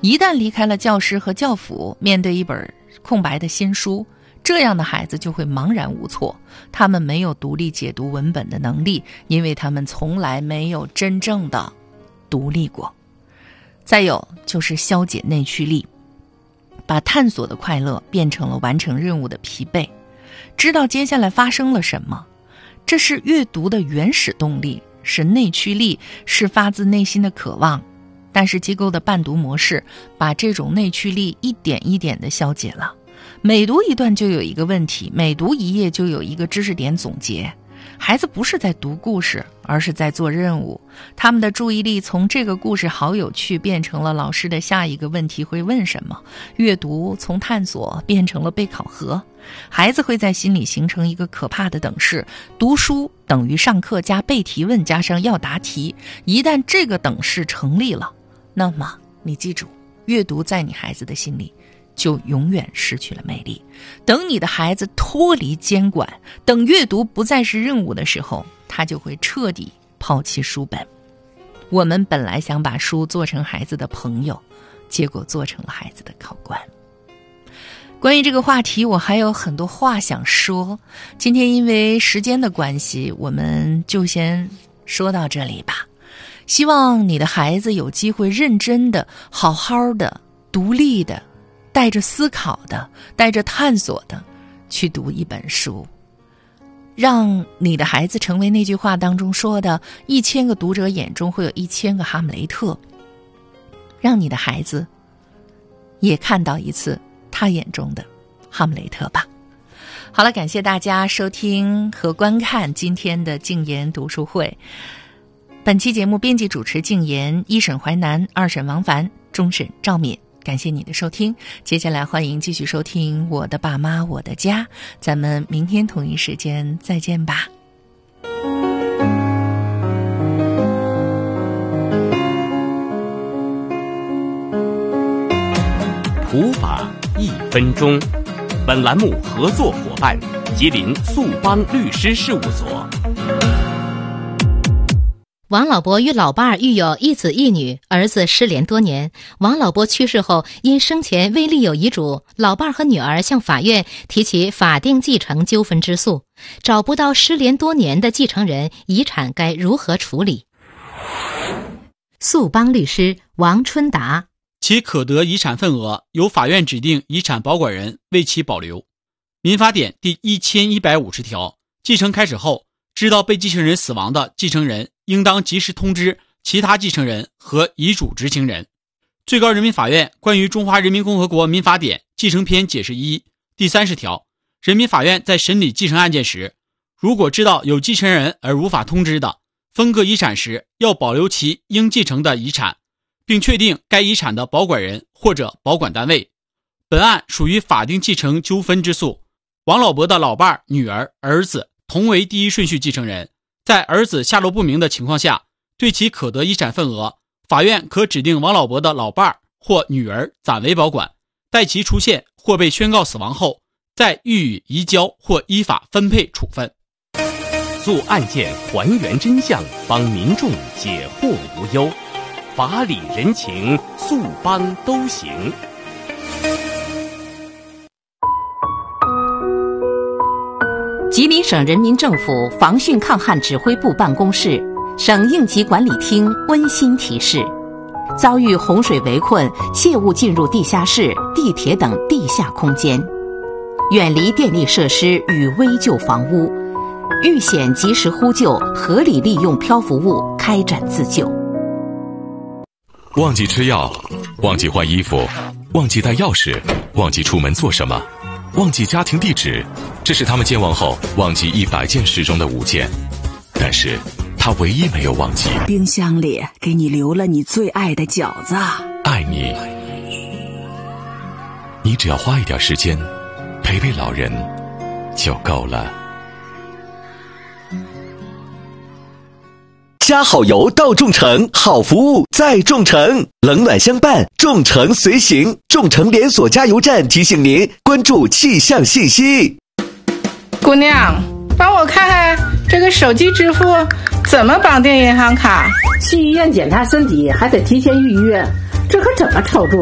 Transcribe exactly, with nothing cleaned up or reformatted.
一旦离开了教师和教辅，面对一本空白的新书，这样的孩子就会茫然无措，他们没有独立解读文本的能力，因为他们从来没有真正的独立过。再有就是消解内驱力，把探索的快乐变成了完成任务的疲惫，知道接下来发生了什么，这是阅读的原始动力，是内驱力，是发自内心的渴望。但是机构的伴读模式把这种内驱力一点一点地消解了，每读一段就有一个问题，每读一页就有一个知识点总结。孩子不是在读故事，而是在做任务，他们的注意力从这个故事好有趣变成了老师的下一个问题会问什么，阅读从探索变成了被考核。孩子会在心里形成一个可怕的等式，读书等于上课加被提问加上要答题，一旦这个等式成立了，那么你记住，阅读在你孩子的心里就永远失去了魅力。等你的孩子脱离监管，等阅读不再是任务的时候，他就会彻底抛弃书本。我们本来想把书做成孩子的朋友，结果做成了孩子的考官。关于这个话题，我还有很多话想说，今天因为时间的关系，我们就先说到这里吧。希望你的孩子有机会认真的、好好的、独立的、带着思考的、带着探索的去读一本书，让你的孩子成为那句话当中说的一千个读者眼中会有一千个哈姆雷特，让你的孩子也看到一次他眼中的哈姆雷特吧。好了，感谢大家收听和观看今天的静言读书会。本期节目编辑主持静言，一审淮南，二审王凡，终审赵敏。感谢你的收听，接下来欢迎继续收听我的爸妈我的家，咱们明天同一时间再见吧。 普法一分钟，本栏目合作伙伴吉林速邦律师事务所。 王老伯与老伴儿育有一子一女，儿子失联多年。王老伯去世后，因生前未立有遗嘱，老伴儿和女儿向法院提起法定继承纠纷之诉，找不到失联多年的继承人，遗产该如何处理？速邦律师王春达， 其可得遗产份额由法院指定遗产保管人为其保留。民法典第一千一百五十条，继承开始后，知道被继承人死亡的继承人应当及时通知其他继承人和遗嘱执行人。最高人民法院关于中华人民共和国民法典继承篇解释一第三十条，人民法院在审理继承案件时，如果知道有继承人而无法通知的，分割遗产时要保留其应继承的遗产，并确定该遗产的保管人或者保管单位。本案属于法定继承纠纷之诉，王老伯的老伴、女儿、儿子同为第一顺序继承人，在儿子下落不明的情况下，对其可得遗产份额，法院可指定王老伯的老伴或女儿暂为保管，待其出现或被宣告死亡后，再予以移交或依法分配处分。 做案件还原真相，帮民众解惑无忧，法理人情，速邦都行。 吉林省人民政府防汛抗旱指挥部办公室、省应急管理厅温馨提示：遭遇洪水围困，切勿进入地下室、地铁等地下空间，远离电力设施与危旧房屋，遇险及时呼救，合理利用漂浮物开展自救。 忘记吃药，忘记换衣服，忘记带钥匙，忘记出门做什么，忘记家庭地址，这是他们健忘后忘记一百件事中的五件，但是他唯一没有忘记， 冰箱里给你留了你最爱的饺子。 爱你，你只要花一点时间陪陪老人就够了。 加好油到众诚，好服务在众诚，冷暖相伴，众诚随行。众诚连锁加油站提醒您关注气象信息。 姑娘，帮我看看这个手机支付怎么绑定银行卡？ 去医院检查身体还得提前预约，这可怎么操作